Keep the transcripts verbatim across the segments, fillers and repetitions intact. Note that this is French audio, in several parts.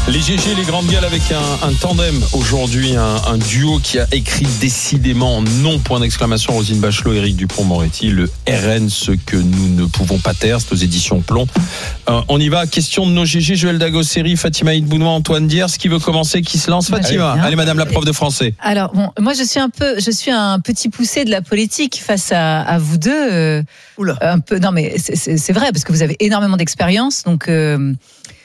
Les G G, les grandes gueules avec un, un tandem aujourd'hui, un, un duo qui a écrit décidément non, point d'exclamation, Roselyne Bachelot, Éric Dupond-Moretti, le R N, ce que nous ne pouvons pas taire, c'est aux éditions Plomb. Euh, on y va, question de nos G G, Joël Dagosseri, Fatima Idbounois, Antoine Diers, qui veut commencer, qui se lance? Fatima, allez, allez madame la prof de français. Alors bon, moi je suis un peu, je suis un petit poussé de la politique face à, à vous deux. Euh, Oula. Un peu, non mais c'est, c'est, c'est vrai, parce que vous avez énormément d'expérience, donc... Euh,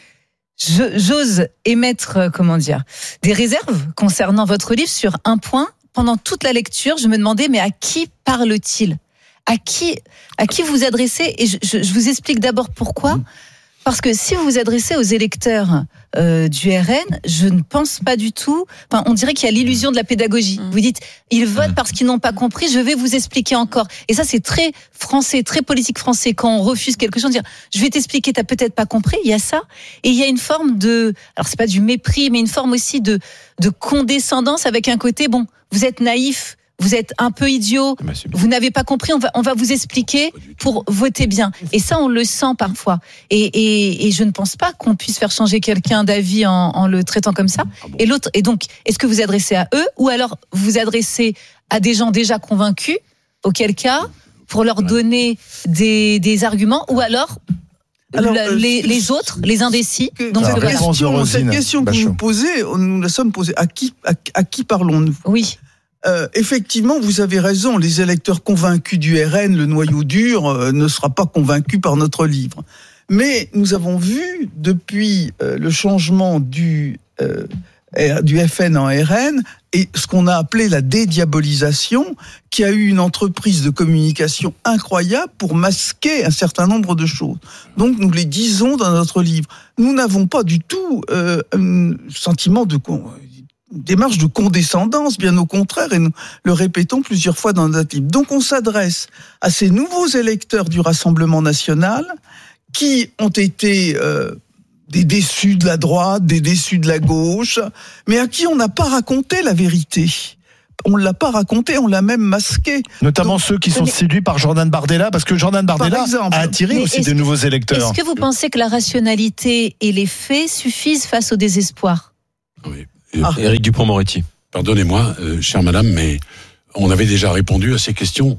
Je, j'ose émettre, comment dire, des réserves concernant votre livre sur un point. Pendant toute la lecture, je me demandais, mais à qui parle-t-il ? À qui, à qui vous adressez ? Et je, je, je vous explique d'abord pourquoi. Parce que si vous vous adressez aux électeurs euh, du R N, je ne pense pas du tout... Enfin, on dirait qu'il y a l'illusion de la pédagogie. Vous dites, ils votent parce qu'ils n'ont pas compris, je vais vous expliquer encore. Et ça, c'est très français, très politique français. Quand on refuse quelque chose, dire, je vais t'expliquer, t'as peut-être pas compris, il y a ça. Et il y a une forme de... Alors, c'est pas du mépris, mais une forme aussi de, de condescendance avec un côté, bon, vous êtes naïf, vous êtes un peu idiot, bah, vous n'avez pas compris, on va, on va vous expliquer pour voter bien. Et ça, on le sent parfois. Et, et, et je ne pense pas qu'on puisse faire changer quelqu'un d'avis en, en le traitant comme ça. Ah bon. Et l'autre, et donc, est-ce que vous vous adressez à eux ou alors vous vous adressez à des gens déjà convaincus, auquel cas, pour leur donner des, des arguments, ou alors... Alors, la, euh, les, les autres, les indécis. Que, donc cette, question, cette question que vous posez, nous la sommes posée. À qui, à, à qui parlons-nous ? Oui. Euh, effectivement, vous avez raison. Les électeurs convaincus du R N, le noyau dur, euh, ne sera pas convaincu par notre livre. Mais nous avons vu depuis euh, le changement du euh, du F N en R N et ce qu'on a appelé la dédiabolisation, qui a eu une entreprise de communication incroyable pour masquer un certain nombre de choses. Donc nous les disons dans notre livre. Nous n'avons pas du tout euh, un sentiment de démarche de condescendance, bien au contraire, et nous le répétons plusieurs fois dans notre livre. Donc on s'adresse à ces nouveaux électeurs du Rassemblement national qui ont été euh, des déçus de la droite, des déçus de la gauche, mais à qui on n'a pas raconté la vérité. On ne l'a pas raconté, on l'a même masqué. Notamment Donc, ceux qui sont mais... séduits par Jordan Bardella, parce que Jordan Bardella a attiré mais aussi des nouveaux électeurs. Est-ce que vous pensez que la rationalité et les faits suffisent face au désespoir ? Oui. Ah. Éric Dupond-Moretti. Pardonnez-moi, euh, chère madame, mais on avait déjà répondu à ces questions.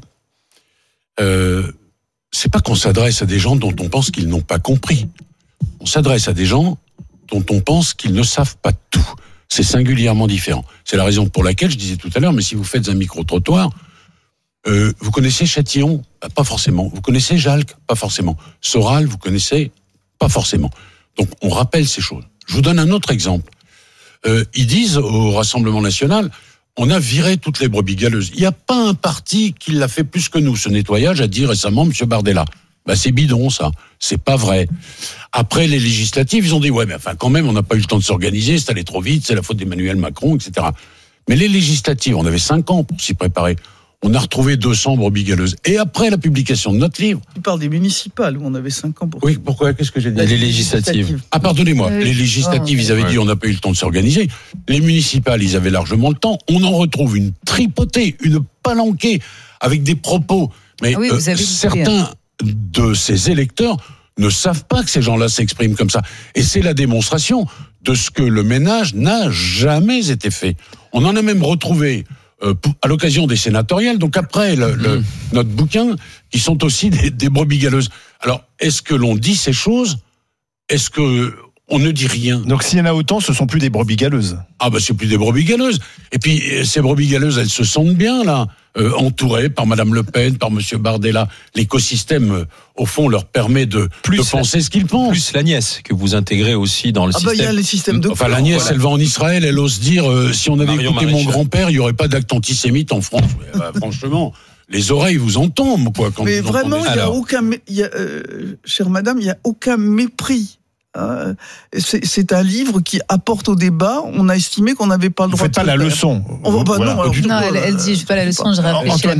Euh, c'est pas qu'on s'adresse à des gens dont on pense qu'ils n'ont pas compris. On s'adresse à des gens dont on pense qu'ils ne savent pas tout. C'est singulièrement différent. C'est la raison pour laquelle je disais tout à l'heure, mais si vous faites un micro-trottoir, euh, vous connaissez Châtillon ? Pas forcément. Vous connaissez Jalc ? Pas forcément. Soral, vous connaissez ? Pas forcément. Donc on rappelle ces choses. Je vous donne un autre exemple. Euh, ils disent au Rassemblement national, on a viré toutes les brebis galeuses. Il n'y a pas un parti qui l'a fait plus que nous, ce nettoyage, a dit récemment M. Bardella. Bah, c'est bidon, ça. C'est pas vrai. Après les législatives, ils ont dit, ouais, mais enfin, quand même, on n'a pas eu le temps de s'organiser, c'est allé trop vite, c'est la faute d'Emmanuel Macron, et cetera. Mais les législatives, on avait cinq ans pour s'y préparer. On a retrouvé deux cents brebis galeuses. Et après la publication de notre livre... Tu parles des municipales, où on avait cinq ans pour... Oui, pourquoi ? Qu'est-ce que j'ai dit ? Les législatives. Ah, pardonnez-moi. Oui. Les législatives, oh, ils avaient ouais. dit on n'a pas eu le temps de s'organiser. Les municipales, ils avaient largement le temps. On en retrouve une tripotée, une palanquée, avec des propos. Mais ah oui, vous euh, avez certains de ces électeurs ne savent pas que ces gens-là s'expriment comme ça. Et c'est la démonstration de ce que le ménage n'a jamais été fait. On en a même retrouvé... Euh, à l'occasion des sénatoriales, donc après le, le, mmh. notre bouquin, qui sont aussi des, des brebis galeuses. Alors, est-ce que l'on dit ces choses ? Est-ce que on ne dit rien ? Donc, s'il y en a autant, ce sont plus des brebis galeuses. Ah, bah, c'est plus des brebis galeuses. Et puis, ces brebis galeuses, elles se sentent bien, là, euh, entourées par Madame Le Pen, par Monsieur Bardella. L'écosystème, euh, au fond, leur permet de, plus de penser la, ce qu'ils pensent. Plus la nièce, que vous intégrez aussi dans le ah système. Ah bah, il y a les systèmes de... Enfin, la nièce, voilà. Elle va en Israël, elle ose dire, euh, si on avait Marion écouté Maréchal. Mon grand-père, il n'y aurait pas d'acte antisémite en France. Bah, franchement... Les oreilles vous en tombent, quoi. Quand mais vous vraiment, il n'y a aucun, il y a, euh, chère madame, il n'y a aucun mépris. Euh, c'est, c'est un livre qui apporte au débat. On a estimé qu'on n'avait pas le vous droit de faites pas la faire. leçon. On va pas, voilà. non, alors, non, elle, elle dit, je fais pas la leçon, je réfléchis à la mémoire.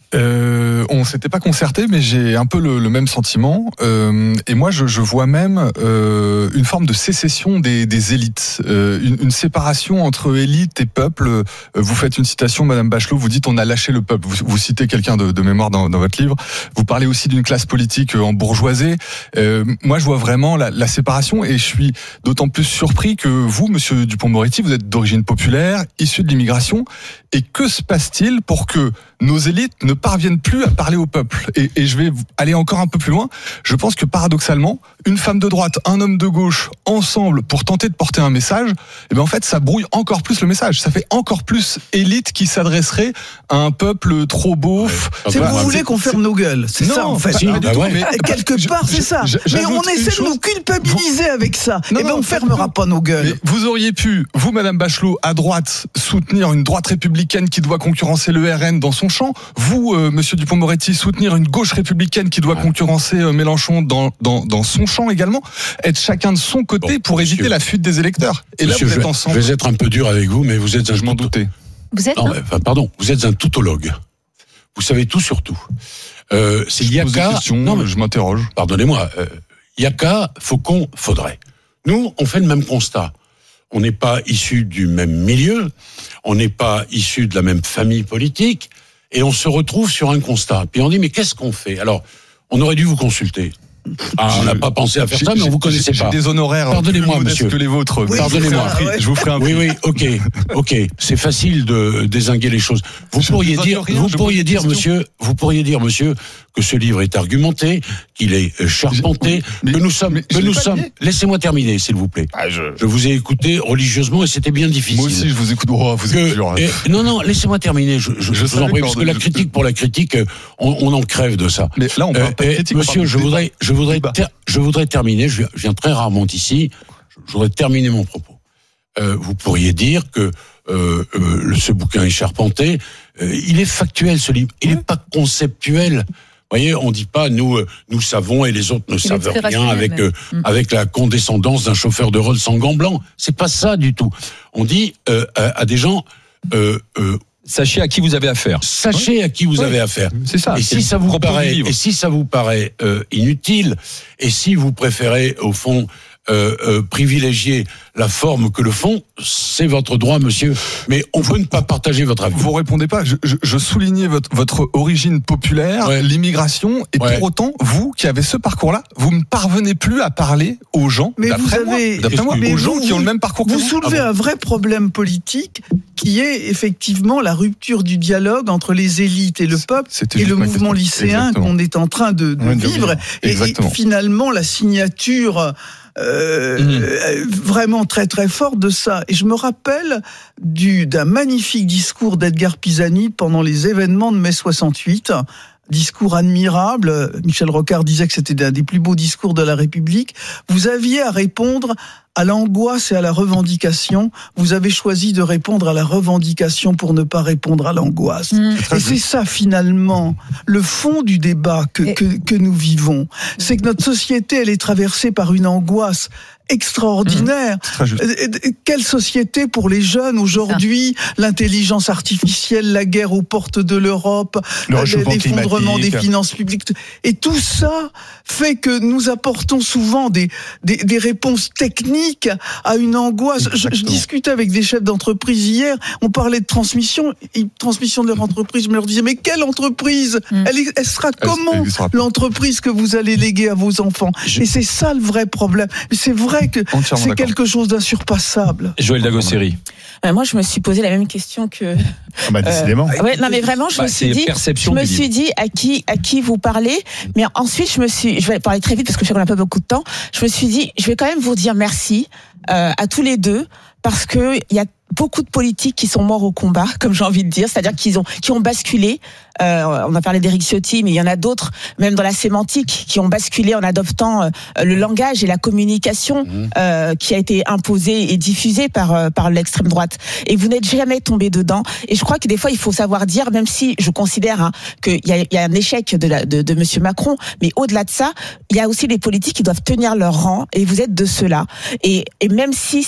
Euh, on s'était pas concerté, mais j'ai un peu le, le même sentiment. Euh, et moi, je, je vois même euh, une forme de sécession des, des élites, euh, une, une séparation entre élite et peuple. Vous faites une citation, Madame Bachelot, vous dites on a lâché le peuple. Vous, vous citez quelqu'un de, de mémoire dans, dans votre livre. Vous parlez aussi d'une classe politique embourgeoisée. Euh, moi, je vois vraiment la, la séparation, et je suis d'autant plus surpris que vous, Monsieur Dupond-Moretti, vous êtes d'origine populaire, issu de l'immigration. Et que se passe-t-il pour que nos élites ne parviennent plus à parler au peuple? Et, et je vais aller encore un peu plus loin. Je pense que paradoxalement, une femme de droite, un homme de gauche, ensemble pour tenter de porter un message, eh bien en fait, ça brouille encore plus le message. Ça fait encore plus élite qui s'adresserait à un peuple trop beauf. Ouais. C'est vous voulez qu'on ferme nos gueules, c'est non, ça en fait. Si, ah, bah ouais. mais, quelque je, part, c'est ça. Je, mais on essaie de nous culpabiliser vous... avec ça. Non, et ben on fermera pas nos gueules. Mais vous auriez pu, vous, Madame Bachelot, à droite, soutenir une droite républicaine qui doit concurrencer le R N dans son champ. Vous, euh, Monsieur Dupond-Moretti, soutenir une gauche républicaine qui doit ouais. concurrencer euh, Mélenchon dans, dans, dans son champ également. Être chacun de son côté bon, pour éviter monsieur, la fuite des électeurs. Et monsieur, là, vous êtes je, ensemble. Je vais être un peu dur avec vous, mais vous êtes un... Je m'en doutais. Vous êtes non, mais, enfin, pardon, vous êtes un toutologue. Vous savez tout sur tout. Euh, c'est je pose des questions, non, mais, je m'interroge. Pardonnez-moi. Euh, Yaka, Faucon, Faudrait. Nous, on fait le même constat. On n'est pas issus du même milieu, on n'est pas issus de la même famille politique, et on se retrouve sur un constat. Puis on dit, mais qu'est-ce qu'on fait? Alors, on aurait dû vous consulter. Ah, on n'a pas pensé à faire ça, mais on vous connaissait pas. J'ai des honoraires Pardonnez-moi, monsieur. que les vôtres. Oui, pardonnez-moi. Je vous ferai un prix. Oui, oui, ok, ok. C'est facile de dézinguer les choses. Vous je pourriez dire, rien, vous pourriez dire, monsieur, vous pourriez dire, monsieur, que ce livre est argumenté, qu'il est charpenté, mais, que nous sommes, mais, que nous sommes. Laissez-moi terminer, s'il vous plaît. Ah, je... je vous ai écouté religieusement et c'était bien difficile. Moi aussi, je vous écoute. Oh, vous êtes dur, hein. et, non, non, laissez-moi terminer. Je, je, je vous en prie, parce que la critique pour la critique, on, on en crève de ça. Mais là, on parle pas de critique. Monsieur, je voudrais, je voudrais, je voudrais terminer. Je viens très rarement ici. Je voudrais terminer mon propos. Euh, vous pourriez dire que euh, euh, ce bouquin est charpenté. Euh, il est factuel, ce livre. Il n'est pas conceptuel. Vous voyez, on dit pas nous nous savons et les autres ne il savent rien avec euh, mmh. avec la condescendance d'un chauffeur de Rolls en gants blancs. C'est pas ça du tout. On dit euh, à, à des gens euh, euh, sachez à qui vous avez affaire. Sachez ouais. à qui vous ouais. avez affaire. C'est ça. Et si ça vous paraît et si ça vous paraît euh, inutile et si vous préférez au fond Euh, euh, privilégier la forme que le fond, c'est votre droit, monsieur. Mais on veut ne pas partager votre avis. Vous répondez pas. Je, je, je soulignais votre, votre origine populaire, ouais. l'immigration, et ouais. pour autant, vous qui avez ce parcours-là, vous ne parvenez plus à parler aux gens. Mais vous avez, moi, d'après moi, mais aux vous, gens qui ont le même parcours que vous. Vous soulevez ah bon. un vrai problème politique qui est effectivement la rupture du dialogue entre les élites et le peuple et le mouvement lycéen Exactement. qu'on est en train de, de ouais, vivre. Et, et finalement, la signature. Euh, mmh. vraiment très très fort de ça. Et je me rappelle du, d'un magnifique discours d'Edgar Pisani pendant les événements de mai soixante-huit. Discours admirable. Michel Rocard disait que c'était un des plus beaux discours de la République. Vous aviez à répondre à l'angoisse et à la revendication. Vous avez choisi de répondre à la revendication pour ne pas répondre à l'angoisse. Mmh. Et c'est ça, finalement, le fond du débat que, et... que, que nous vivons. C'est que notre société, elle est traversée par une angoisse extraordinaire. Mmh, quelle société pour les jeunes aujourd'hui? L'intelligence artificielle, la guerre aux portes de l'Europe, l'effondrement des finances publiques. Et tout ça fait que nous apportons souvent des, des, des réponses techniques à une angoisse. Je, je discutais avec des chefs d'entreprise hier, on parlait de transmission, transmission de leur entreprise. Je me leur disais, mais quelle entreprise? mmh. elle, elle sera elle, comment elle sera... l'entreprise que vous allez léguer à vos enfants? je... Et c'est ça le vrai problème. C'est vrai que Entièrement c'est d'accord. quelque chose d'insurpassable. Joël Dagosseri. Euh, moi, je me suis posé la même question que. Ah bah, décidément. Euh, ouais, non, mais vraiment, je bah, me suis dit, je me suis dit à qui, à qui vous parlez. Mais ensuite, je me suis, je vais parler très vite parce que je sais qu'on n'a pas beaucoup de temps. Je me suis dit, je vais quand même vous dire merci euh, à tous les deux parce que il y a beaucoup de politiques qui sont morts au combat, comme j'ai envie de dire, c'est-à-dire qu'ils ont, qui ont basculé. Euh, on a parlé d'Éric Ciotti, mais il y en a d'autres, même dans la sémantique, qui ont basculé en adoptant euh, le langage et la communication mmh. euh, qui a été imposée et diffusée par euh, par l'extrême droite. Et vous n'êtes jamais tombé dedans. Et je crois que des fois, il faut savoir dire, même si je considère hein, qu'il y a, il y a un échec de, la, de, de Monsieur Macron, mais au-delà de ça, il y a aussi des politiques qui doivent tenir leur rang, et vous êtes de ceux-là. Et, et même si c'est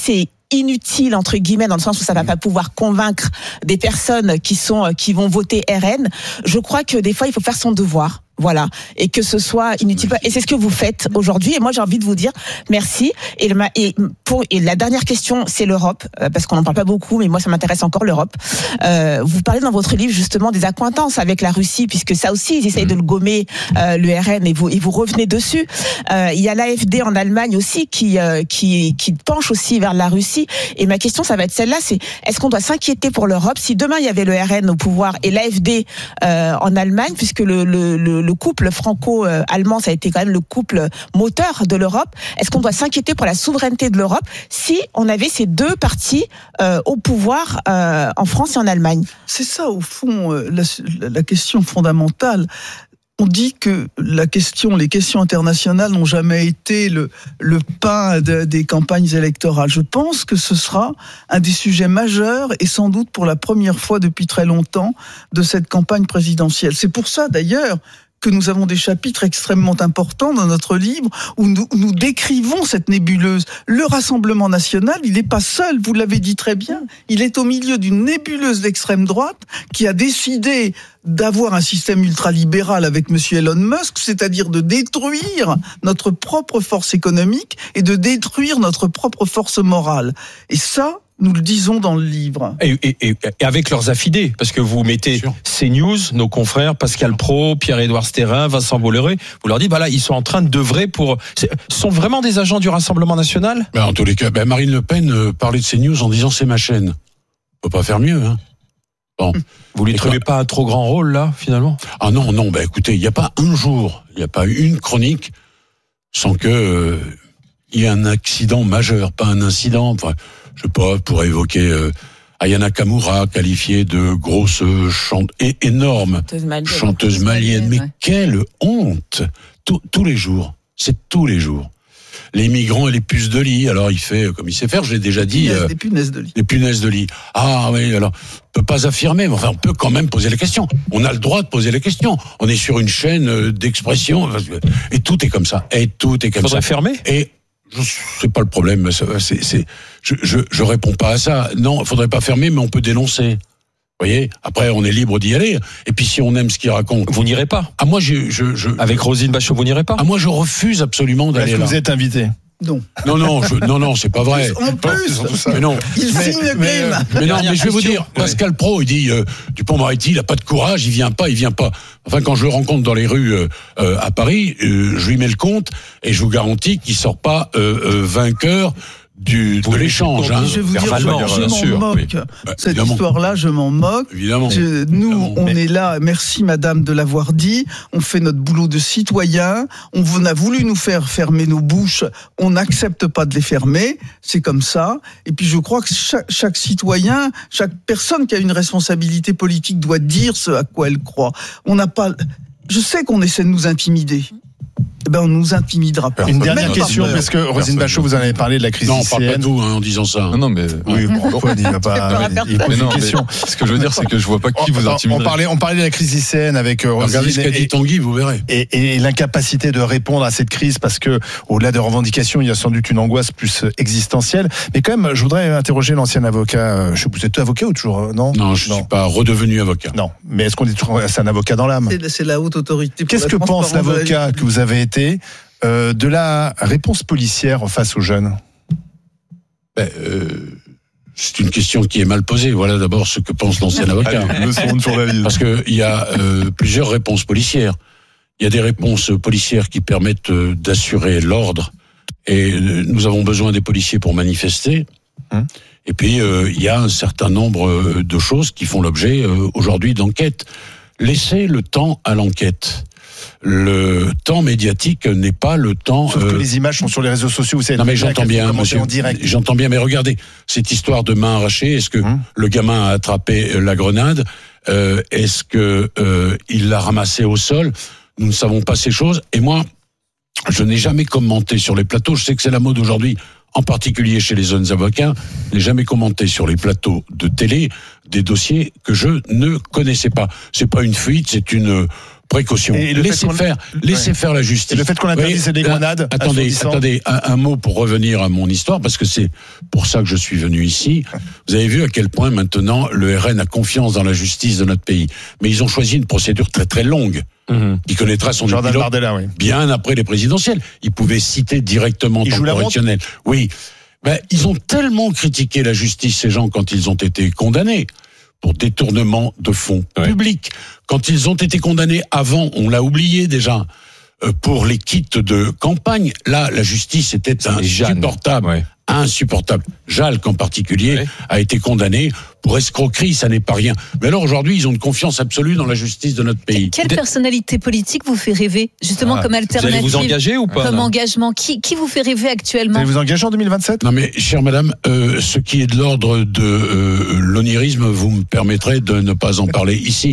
inutile entre guillemets dans le sens où ça va pas pouvoir convaincre des personnes qui sont qui vont voter R N. Je crois que des fois il faut faire son devoir. Voilà, et que ce soit inutile. Et c'est ce que vous faites aujourd'hui. Et moi, j'ai envie de vous dire merci. Et, le, et, pour, et la dernière question, c'est l'Europe, parce qu'on n'en parle pas beaucoup, mais moi, ça m'intéresse encore l'Europe. Euh, vous parlez dans votre livre justement des accointances avec la Russie, puisque ça aussi, ils essayent de le gommer, euh, le R N, et vous, et vous revenez dessus. Euh, il y a l'A F D en Allemagne aussi qui, euh, qui, qui penche aussi vers la Russie. Et ma question, ça va être celle-là, c'est est-ce qu'on doit s'inquiéter pour l'Europe si demain il y avait le R N au pouvoir et l'A F D euh, en Allemagne, puisque le, le, le le couple franco-allemand, ça a été quand même le couple moteur de l'Europe. Est-ce qu'on doit s'inquiéter pour la souveraineté de l'Europe si on avait ces deux partis euh, au pouvoir euh, en France et en Allemagne ? C'est ça, au fond, la, la question fondamentale. On dit que la question, les questions internationales n'ont jamais été le, le pain de, des campagnes électorales. Je pense que ce sera un des sujets majeurs et sans doute pour la première fois depuis très longtemps de cette campagne présidentielle. C'est pour ça d'ailleurs que nous avons des chapitres extrêmement importants dans notre livre où nous, nous décrivons cette nébuleuse. Le Rassemblement national, il n'est pas seul, vous l'avez dit très bien, il est au milieu d'une nébuleuse d'extrême droite qui a décidé d'avoir un système ultralibéral avec monsieur Elon Musk, c'est-à-dire de détruire notre propre force économique et de détruire notre propre force morale. Et ça, nous le disons dans le livre. Et, et, et, et avec leurs affidés, parce que vous mettez CNews, nos confrères, Pascal Praud, Pierre-Édouard Stérin, Vincent Bolloré, vous leur dites, voilà, ils sont en train d'œuvrer pour... Ce sont vraiment des agents du Rassemblement national ? Ben, en tous les cas, ben, Marine Le Pen euh, parlait de CNews en disant c'est ma chaîne. On peut pas faire mieux, hein. Bon. Vous lui trouvez pas un trop grand rôle, là, finalement ? Ah non, non, ben écoutez, il n'y a pas un jour, il n'y a pas une chronique sans que euh, il y ait un accident majeur, pas un incident, enfin... Je sais pas, pour évoquer euh, Aya Nakamura, qualifiée de grosse chante, et énorme chanteuse malienne. Chanteuse malienne. Mais ouais. Quelle honte! Tous, tous les jours, c'est tous les jours. Les migrants et les puces de lit. Alors il fait comme il sait faire. Je l'ai déjà dit. Les punaises, euh, les punaises de lit. Les punaises de lit. Ah oui. Alors on peut pas affirmer, mais enfin on peut quand même poser la question. On a le droit de poser la question. On est sur une chaîne d'expression et tout est comme ça. Et tout est comme Faudrait ça. Faudrait fermer. Et c'est pas le problème. C'est, c'est, je, je, je réponds pas à ça. Non, il faudrait pas fermer, mais on peut dénoncer. Vous voyez. Après, on est libre d'y aller. Et puis, si on aime ce qu'il raconte, vous n'irez pas. Ah moi, je, je, je avec Roselyne Bachelot, vous n'irez pas. Ah moi, je refuse absolument d'aller là. Est-ce que là. Vous êtes invité? Non. Non, non, je, non, non, c'est pas vrai. En plus, mais non. Il mais, signe le mais, crime. Mais, mais non, mais je vais vous dire, Pascal Praud, il dit, euh, Dupond-Moretti, il a pas de courage, il vient pas, il vient pas. Enfin, quand je le rencontre dans les rues euh, euh, à Paris, euh, je lui mets le compte et je vous garantis qu'il sort pas euh, euh, vainqueur du, de l'échange. Hein. Je vais vous dire, je, je m'en sûr, moque. Oui. Cette évidemment. Histoire-là, je m'en moque. Évidemment. Je, nous, évidemment. on Mais... est là. Merci, madame, de l'avoir dit. On fait notre boulot de citoyen. On a voulu nous faire fermer nos bouches. On n'accepte pas de les fermer. C'est comme ça. Et puis, je crois que chaque, chaque citoyen, chaque personne qui a une responsabilité politique doit dire ce à quoi elle croit. On n'a pas... Je sais qu'on essaie de nous intimider. Eh ben, on nous intimidera pas. Une dernière question, parce que Roselyne Bachelot, vous en avez parlé de la crise non, I C N. Non, on parle pas de vous hein, en disant ça. Non, non mais oui, bon, pourquoi il va pas il pose une question. Ce que je veux dire, c'est que je vois pas qui vous intimide. On parlait, on parlait de la crise I C N avec Roselyne. Regardez ce qu'a dit Tanguy, vous verrez. Et, et l'incapacité de répondre à cette crise, parce que au-delà des revendications, il y a sans doute une angoisse plus existentielle. Mais quand même, je voudrais interroger l'ancien avocat. Je, vous êtes avocat ou toujours non? Non, je ne suis pas redevenu avocat. Non, mais est-ce qu'on dit toujours c'est un avocat dans l'âme? C'est, c'est la haute autorité. Qu'est-ce que pense l'avocat que vous avez été euh, de la réponse policière face aux jeunes? Ben, euh, c'est une question qui est mal posée. Voilà d'abord ce que pense l'ancien avocat. Parce que il y a euh, plusieurs réponses policières. Il y a des réponses policières qui permettent euh, d'assurer l'ordre, et euh, nous avons besoin des policiers pour manifester. Hum. Et puis euh, il y a un certain nombre de choses qui font l'objet euh, aujourd'hui d'enquêtes. Laissez le temps à l'enquête. Le temps médiatique n'est pas le temps. Sauf euh... que les images sont sur les réseaux sociaux. Vous savez, non mais j'entends bien, monsieur. J'entends bien, mais regardez cette histoire de main arrachée. Est-ce que hum. le gamin a attrapé la grenade? euh, Est-ce que euh, il l'a ramassée au sol? Nous ne savons pas ces choses. Et moi, je n'ai jamais commenté sur les plateaux. Je sais que c'est la mode aujourd'hui, en particulier chez les jeunes avocats. Je n'ai jamais commenté sur les plateaux de télé des dossiers que je ne connaissais pas. C'est pas une fuite, c'est une précaution. Et le fait laissez qu'on- faire, laissez Ouais. faire la justice. Et le fait qu'on Vous voyez, interdise des là, grenades. Attendez, assourdissantes. attendez, un, un mot pour revenir à mon histoire, parce que c'est pour ça que je suis venu ici. Vous avez vu à quel point maintenant le R N a confiance dans la justice de notre pays. Mais ils ont choisi une procédure très très longue. Mmh. Il connaîtra son Jordan épilogue Bardella, oui. bien après les présidentielles. Ils pouvaient citer directement Ils dans jouent le la montre. correctionnel. Oui. Ben, ils ont tellement critiqué la justice, ces gens, quand ils ont été condamnés pour détournement de fonds Ouais. publics. Quand ils ont été condamnés avant, on l'a oublié déjà, euh, pour les kits de campagne. Là, la justice était Et Jeanne. insupportable. Ouais. Insupportable. Jalc en particulier Ouais. a été condamné pour escroquerie, ça n'est pas rien. Mais alors aujourd'hui, ils ont une confiance absolue dans la justice de notre pays. Quelle Des- personnalité politique vous fait rêver, justement, Ah, comme Vous allez alternative, vous engager ou pas comme là engagement? Qui, qui vous fait rêver Vous actuellement? allez vous engager en deux mille vingt-sept? Non mais, chère madame, euh, ce qui est de l'ordre de euh, l'onirisme, vous me permettrez de ne pas en parler ici.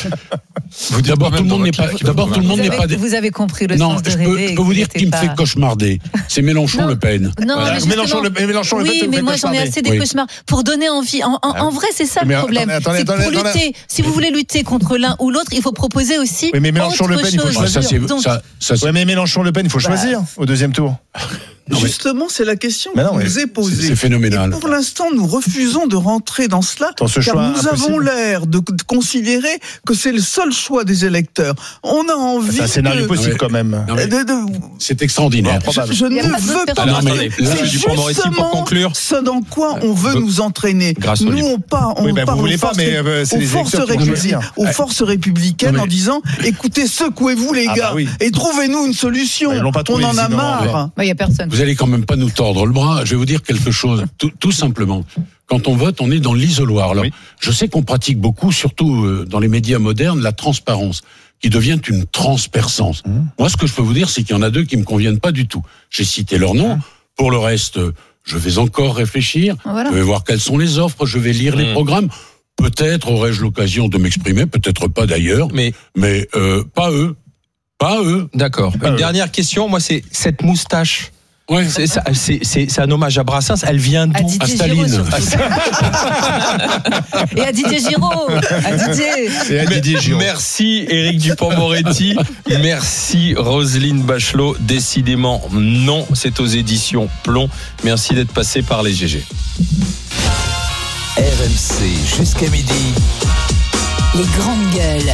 Vous dites D'abord, quand tout le même monde dans n'est votre pas. livre que D'abord, vous tout le monde vous, n'est avez, pas. des- vous avez compris le Non, sens de je rêver. peux, je et peux vous que dire c'était qui me pas- fait cauchemarder. C'est Mélenchon Non. Le Pen. Non, Voilà. mais justement- Mélenchon, le, Mélenchon, le oui, fait, ça vous mais fait moi j'en ai cauchemarder. assez des Oui. cauchemars pour donner envie. En, en- en vrai, c'est ça Mais le problème. attendez, C'est que attendez, pour attendez. lutter, si vous voulez lutter contre l'un ou l'autre, il faut proposer aussi Oui, mais Mélenchon, autre Le Pen, il faut chose. Ah, ça, c'est, Donc, ça, ça, c'est- Ouais, mais Mélenchon, Le Pen, il faut choisir au deuxième tour. Non, mais- Justement, c'est la question Mais non, qui mais nous est c'est, posée. c'est phénoménal. Et pour l'instant, nous refusons de rentrer dans cela, Dans ce car choix nous impossible. avons l'air de, de considérer que c'est le seul choix des électeurs. On a envie C'est un scénario de, possible Ouais. quand même. Non, mais de- de- c'est extraordinaire. Bon, probable. je, je Il y ne a pas veux d'autres pas. personnes. Alors, mais attendez, là, Monsieur C'est Dupond-Moretti, pour justement conclure. ce dans quoi on veut Ve- nous entraîner. Grâce au Nous, livre. on, part, on Oui, ben, vous parle voulez aux pas, forces, mais, euh, c'est aux les forces électeurs qui vont républi- choisir. aux forces républicaines Non, mais- en disant écoutez, secouez-vous les Ah, gars bah oui. et trouvez-nous une solution. Bah, ils l'ont pas trouvé, on en a visiblement, marre. Il n'y a personne. Vous allez quand même pas nous tordre le bras. Je vais vous dire quelque chose. Tout, tout simplement. Quand on vote, on est dans l'isoloir. Alors, Oui. je sais qu'on pratique beaucoup, surtout euh, dans les médias modernes, la transparence, qui devient une transperçance. Mmh. Moi, ce que je peux vous dire, c'est qu'il y en a deux qui me conviennent pas du tout. J'ai cité leur nom. Pour le reste, euh, je vais encore réfléchir. Voilà. Je vais voir quelles sont les offres. Je vais lire les Mmh. programmes. Peut-être aurais-je l'occasion de m'exprimer, peut-être pas d'ailleurs, Mais mais euh, pas eux. Pas eux. d'accord. Ah, Une oui. dernière question. Moi, c'est cette moustache. Ouais. C'est, ça- c'est, c'est, c'est un hommage à Brassens. Elle vient À d'où? Didier À Giraud, Staline. surtout. Et à Didier Giraud. À Didier. Et à Didier Giraud. Merci Éric Dupond-Moretti. Merci Roselyne Bachelot. Décidément, non, c'est aux éditions Plomb. Merci d'être passé par les G G. R M C jusqu'à midi. Les grandes gueules.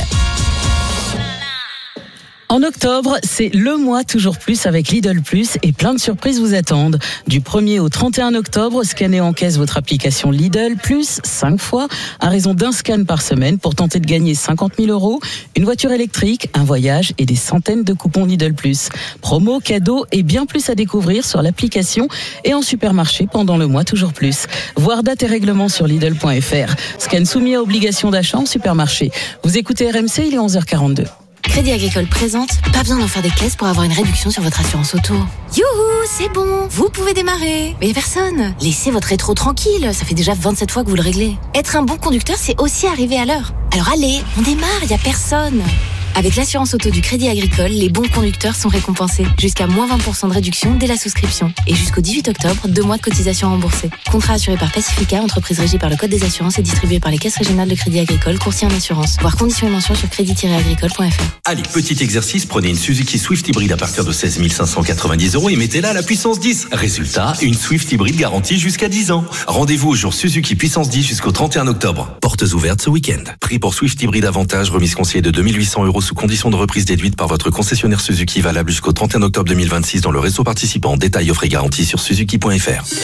En octobre, c'est le mois toujours plus avec Lidl Plus et plein de surprises vous attendent. Du premier au trente et un octobre, scannez en caisse votre application Lidl Plus cinq fois à raison d'un scan par semaine pour tenter de gagner cinquante mille euros, une voiture électrique, un voyage et des centaines de coupons Lidl Plus. Promo, cadeaux et bien plus à découvrir sur l'application et en supermarché pendant le mois toujours plus. Voir date et règlement sur Lidl point F R. Scan soumis à obligation d'achat en supermarché. Vous écoutez R M C, il est onze heures quarante-deux. Crédit Agricole présente, pas besoin d'en faire des caisses pour avoir une réduction sur votre assurance auto. Youhou, c'est bon, vous pouvez démarrer. Mais y a personne. Laissez votre rétro tranquille, ça fait déjà vingt-sept fois que vous le réglez. Être un bon conducteur, c'est aussi arriver à l'heure. Alors allez, on démarre, y a personne. Avec l'assurance auto du Crédit Agricole, les bons conducteurs sont récompensés. Jusqu'à moins vingt pour cent de réduction dès la souscription. Et jusqu'au dix-huit octobre, deux mois de cotisation remboursée. Contrat assuré par Pacifica, entreprise régie par le Code des assurances et distribué par les caisses régionales de Crédit Agricole, courtier en assurance. Voir conditions et mentions sur crédit tiret agricole point F R. Allez, petit exercice, prenez une Suzuki Swift hybride à partir de seize mille cinq cent quatre-vingt-dix euros et mettez-la à la puissance dix. Résultat, une Swift hybride garantie jusqu'à dix ans. Rendez-vous au jour Suzuki puissance dix jusqu'au trente et un octobre. Portes ouvertes ce week-end. Prix pour Swift hybride avantage, remise conseillée de deux mille huit cents euros sous condition de reprise déduite par votre concessionnaire Suzuki, valable jusqu'au trente et un octobre deux mille vingt-six dans le réseau participant. Détails offre et garantie sur suzuki point F R.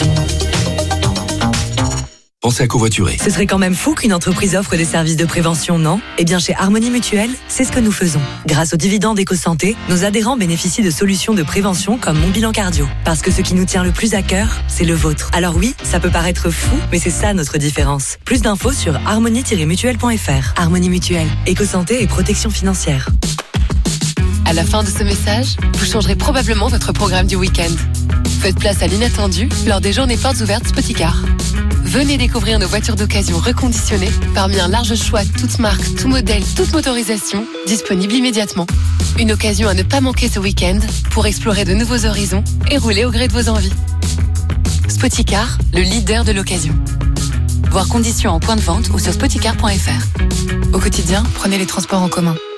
Pensez à covoiturer. Ce serait quand même fou qu'une entreprise offre des services de prévention, non? Eh bien, chez Harmonie Mutuelle, c'est ce que nous faisons. Grâce aux dividendes EcoSanté, nos adhérents bénéficient de solutions de prévention comme Mon Bilan Cardio. Parce que ce qui nous tient le plus à cœur, c'est le vôtre. Alors oui, ça peut paraître fou, mais c'est ça notre différence. Plus d'infos sur harmonie tiret mutuelle point F R. Harmonie Mutuelle, EcoSanté et protection financière. À la fin de ce message, vous changerez probablement votre programme du week-end. Faites place à l'inattendu lors des journées portes ouvertes Spoticar. Venez découvrir nos voitures d'occasion reconditionnées parmi un large choix toutes marques, tout modèle, toute motorisation, disponible immédiatement. Une occasion à ne pas manquer ce week-end pour explorer de nouveaux horizons et rouler au gré de vos envies. Spoticar, le leader de l'occasion. Voir conditions en point de vente ou sur spoticar point F R. Au quotidien, prenez les transports en commun.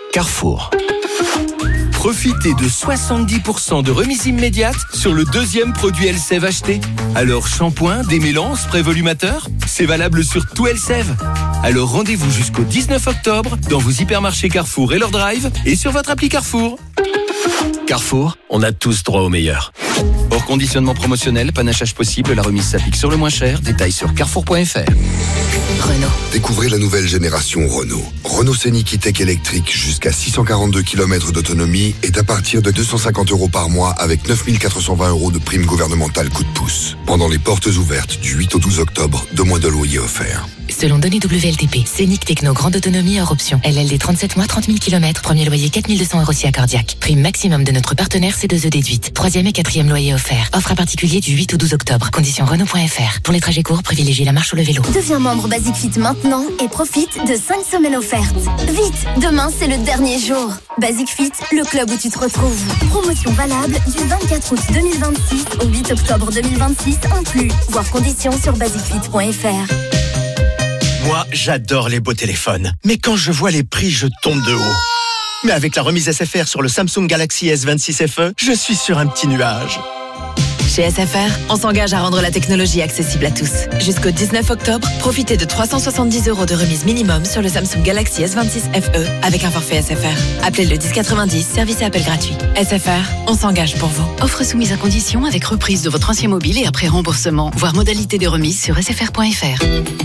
Carrefour. Profitez de soixante-dix pour cent de remise immédiate sur le deuxième produit Elseve acheté. Alors shampoing, démêlant, spray volumateur, c'est valable sur tout Elseve. Alors rendez-vous jusqu'au dix-neuf octobre dans vos hypermarchés Carrefour et leur drive et sur votre appli Carrefour. Carrefour, on a tous droit au meilleur. Hors conditionnement promotionnel, panachage possible, la remise s'applique sur le moins cher. Détails sur carrefour point f r. Renault. Découvrez la nouvelle génération Renault. Renault Scénic E-Tech électrique jusqu'à six cent quarante-deux kilomètres d'autonomie est à partir de deux cent cinquante euros par mois avec neuf mille quatre cent vingt euros de prime gouvernementale coup de pouce. Pendant les portes ouvertes du huit au douze octobre, deux mois de loyer offerts. Selon données W L T P, Scénic Techno grande autonomie hors option. L L D trente-sept mois, trente mille kilomètres, premier loyer quatre mille deux cents euros si accordiaque. Prime maximum de notre partenaire C deux E déduite. Troisième et quatrième loyer offert. Offre à particulier du huit au douze octobre. Conditions Renault point f r. Pour les trajets courts, privilégiez la marche ou le vélo. Deviens membre Basic Fit maintenant et profite de cinq semaines offertes. Vite, demain c'est le dernier jour. Basic Fit, le club où tu te retrouves. Promotion valable du vingt-quatre août deux mille vingt-six au huit octobre deux mille vingt-six inclus. Voir conditions sur basic fit point f r. Moi, j'adore les beaux téléphones. Mais quand je vois les prix, je tombe de haut. Mais avec la remise S F R sur le Samsung Galaxy S vingt-six F E, je suis sur un petit nuage. Chez S F R, on s'engage à rendre la technologie accessible à tous. Jusqu'au dix-neuf octobre, profitez de trois cent soixante-dix euros de remise minimum sur le Samsung Galaxy S vingt-six F E avec un forfait S F R. Appelez le dix quatre-vingt-dix, service et appel gratuit. S F R, on s'engage pour vous. Offre soumise à condition avec reprise de votre ancien mobile et après remboursement. Voir modalité de remise sur s f r point f r.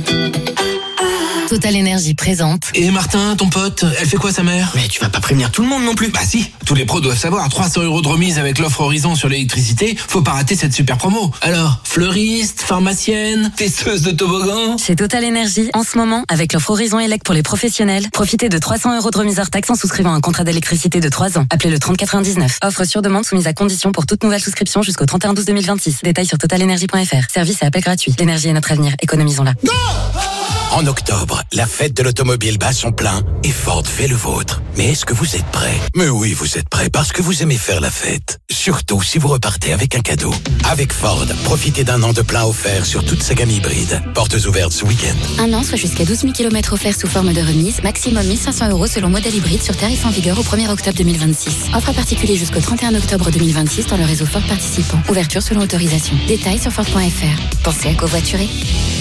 Total Énergie présente. Et Martin, ton pote, elle fait quoi sa mère? Mais tu vas pas prévenir tout le monde non plus. Bah si, tous les pros doivent savoir. trois cents euros de remise avec l'offre Horizon sur l'électricité. Faut pas rater cette super promo. Alors, fleuriste, pharmacienne, testeuse de toboggan. Chez Total Énergie, en ce moment, avec l'offre Horizon Elect pour les professionnels, profitez de trois cents euros de remise hors taxe en souscrivant un contrat d'électricité de trois ans. Appelez le trente quatre-vingt-dix-neuf. Offre sur demande soumise à condition pour toute nouvelle souscription jusqu'au trente et un douze deux mille vingt-six. Détails sur total énergie point f r. Service et appel gratuit. L'énergie est notre avenir. Économisons-la. En octobre, la fête de l'automobile bat son plein et Ford fait le vôtre. Mais est-ce que vous êtes prêts? Mais oui, vous êtes prêts parce que vous aimez faire la fête. Surtout si vous repartez avec un cadeau. Avec Ford, profitez d'un an de plein offert sur toute sa gamme hybride. Portes ouvertes ce week-end. Un an, soit jusqu'à douze mille kilomètres offerts sous forme de remise, maximum mille cinq cents euros selon modèle hybride sur tarif en vigueur au premier octobre deux mille vingt-six. Offre à particulier jusqu'au trente et un octobre deux mille vingt-six dans le réseau Ford participant. Ouverture selon autorisation. Détails sur Ford point f r. Pensez à covoiturer.